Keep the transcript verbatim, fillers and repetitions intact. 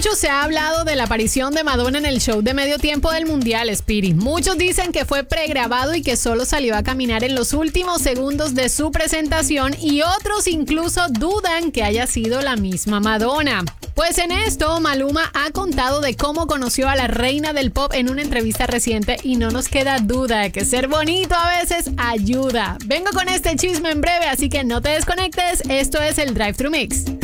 Mucho se ha hablado de la aparición de Madonna en el show de medio tiempo del Mundial, Speedy. Muchos dicen que fue pregrabado y que solo salió a caminar en los últimos segundos de su presentación, y otros incluso dudan que haya sido la misma Madonna. Pues en esto, Maluma ha contado de cómo conoció a la reina del pop en una entrevista reciente, y no nos queda duda de que ser bonito a veces ayuda. Vengo con este chisme en breve, así que no te desconectes. Esto es el Drive Thru Mix.